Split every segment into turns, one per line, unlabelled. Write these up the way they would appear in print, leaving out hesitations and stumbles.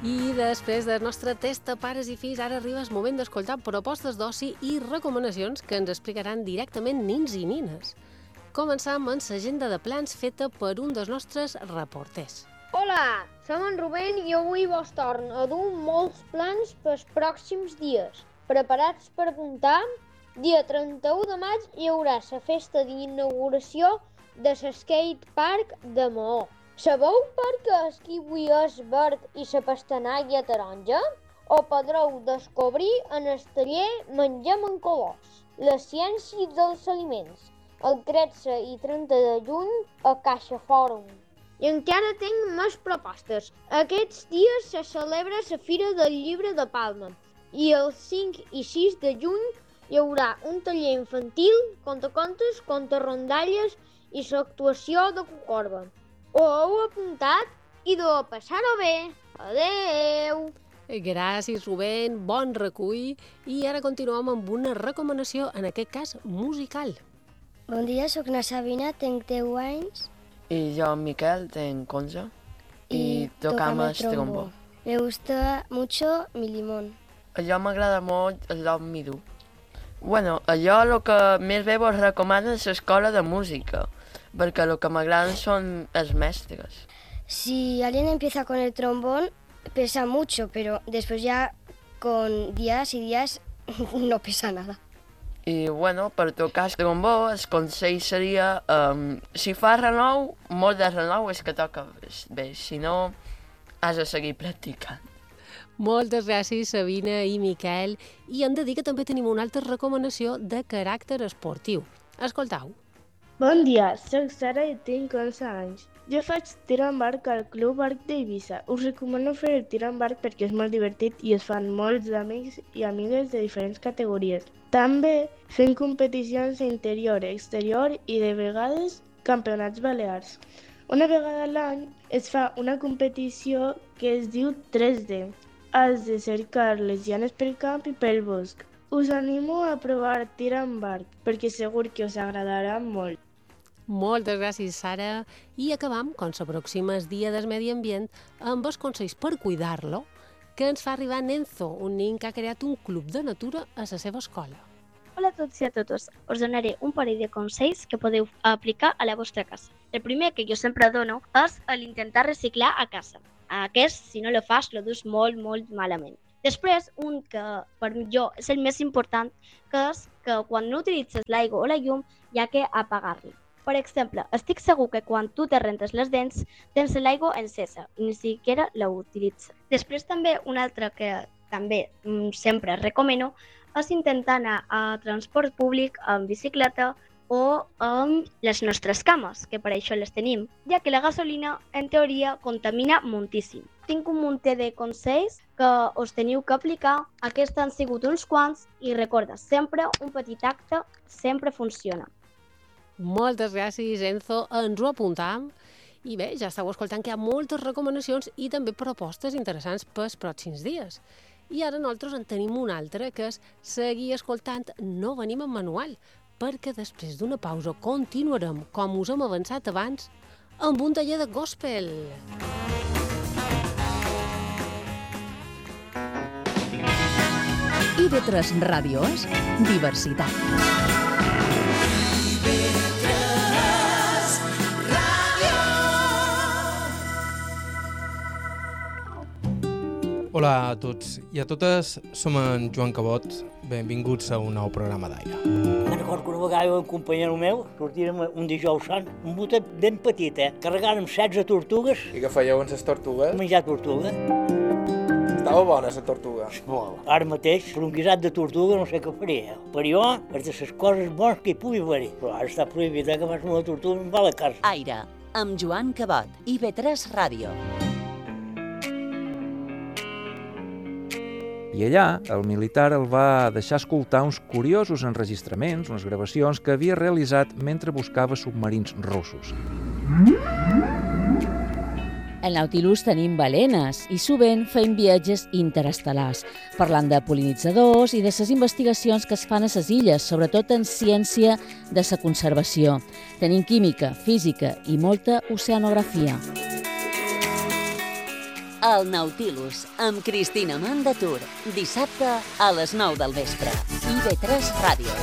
I després del nostre test a pares i fills, ara arriba el moment d'escoltar propostes d'oci i recomanacions que ens explicaran directament nins i nines. Començam amb l'agenda de plans feta per un dels nostres reporters.
Hola, som en Rubén i avui vos torno a dur molts plans pels pròxims dies. Preparats per apuntar? Dia 31 de maig hi haurà la festa d'inauguració de l'Skate Park de Maó. Sabeu per què el kiwi és verd i la pastanaga taronja? Ho podreu descobrir en el taller Mengem en colors, la ciència dels aliments, el 13 i 30 de juny a Caixa Fòrum. I encara tinc més propostes. Aquests dies se celebra la Fira del Llibre de Palma i el 5 i 6 de juny hi haurà un taller infantil, contacontes, contarrondalles i l'actuació de Cucorba. Ho heu apuntat i de passar-ho bé. Adeu!
Gràcies, Rubén, bon recull. I ara continuem amb una recomanació, en aquest cas musical.
Bon dia, soc na Sabina, tinc 10 anys.
I jo, Miquel, tenc 11 i tocamos trombó.
Me gusta mucho mi limón.
Allò m'agrada molt el Love Me Do. Bueno, allò el que més bé vos recomano és l'escola de música, perquè el que m'agraden són els mestres.
Si alguien empieza con el trombón, pesa mucho, pero después ya con días y días no pesa nada.
I, bueno, per tocar el trombó, el consell seria, si fas renou, molt de renou és que toca bé, si no, has de seguir practicant.
Moltes gràcies, Sabina i Miquel. I hem de dir que també tenim una altra recomanació de caràcter esportiu. Escoltau.
Bon dia, soc Sara i tinc 11 anys. Jo faig tir amb arc al Club Arc d'Eivissa. Us recomano fer el tir amb arc perquè és molt divertit i es fan molts amics i amigues de diferents categories. També fem competicions interior, exterior i de vegades campionats balears. Una vegada a l'any es fa una competició que es diu 3D. Has de cercar les llanes pel camp i pel bosc. Us animo a provar tir amb arc perquè segur que us agradarà molt.
Moltes gràcies, Sara. I acabam, com s'aproxima el Dia del Medi Ambient, amb els consells per cuidar-lo que ens fa arribar Nenzo, un nen que ha creat un club de natura a la seva escola.
Hola a tots i a totes. Us donaré un parell de consells que podeu aplicar a la vostra casa. El primer que jo sempre dono és l'intentar reciclar a casa. Aquest, si no lo fas, lo dus molt, molt malament. Després, un que per jo és el més important, que és que quan no utilitzes l'aigua o la llum, hi ha que apagar-la. Per exemple, estic segur que quan tu te rentes les dents, tens l'aigua encesa i ni siquiera la utilitzes. Després també, un altre que també sempre recomano és intentar anar a transport públic amb bicicleta o amb les nostres cames, que per això les tenim, ja que la gasolina, en teoria, contamina moltíssim. Tinc un munt de consells que us teniu que aplicar. Aquests han sigut uns quants i recorda, sempre un petit acte sempre funciona.
Moltes gràcies, Enzo. Ens ho apuntam. I bé, ja estàu escoltant que hi ha moltes recomanacions i també propostes interessants pels pròxims dies. I ara nosaltres en tenim una altra, que és seguir escoltant No venim en manual, perquè després d'una pausa continuarem, com us hem avançat abans, amb un taller de gospel.
IB3 Ràdio és diversitat.
Hola a tots i a totes, som en Joan Cabot, benvinguts a un nou programa d'Aire.
Me'n recordo que una vegada un companyero meu sortirem un dijous sant, un botet ben petit, carregàrem 16 tortugues.
I què fèieu amb les tortugues?
Menjar tortuga.
Estava bona la tortuga.
Molt. Ara mateix, per un guisat de tortuga no sé què faria. Per jo, és de les coses bones que hi pugui haver. Però ara està prohibit que fas una tortuga i em va a la casa.
Aire, amb Joan Cabot, IB3 Ràdio.
I allà, el militar el va deixar escoltar uns curiosos enregistraments, unes gravacions que havia realitzat mentre buscava submarins russos.
Al Nautilus tenim balenes i sovint fem viatges interestel·lars, parlant de pol·linitzadors i de les investigacions que es fan a les illes, sobretot en ciència de la conservació. Tenim química, física i molta oceanografia.
El Nautilus, amb Cristina Mandatur. Dissabte a les 9 del vespre. IB3 Ràdio.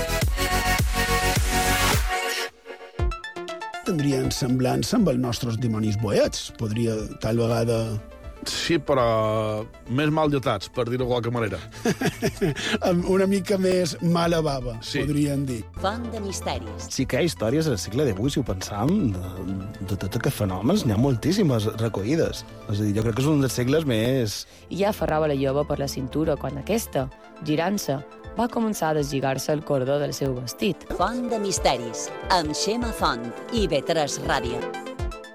Tindrien semblança amb els nostres dimonis boiets. Podria, tal vegada...
Sí, però més mal dotats, per dir-ho de qualque manera.
Una mica més mala bava, podríem dir.
Font de misteris.
Sí que hi ha històries al segle XVIII, si ho pensam, de tots aquests fenòmens, n'hi ha moltíssimes recollides. És a dir, jo crec que és un dels segles més...
I ja aferrava la jove per la cintura quan aquesta, girant-se, va començar a deslligar-se el cordó del seu vestit.
Font de misteris, amb Xema Font, IB3 Ràdio.